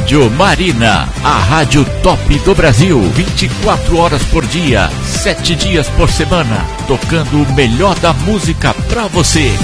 Rádio Marina, a rádio top do Brasil, 24 horas por dia, 7 dias por semana, tocando o melhor da música pra você.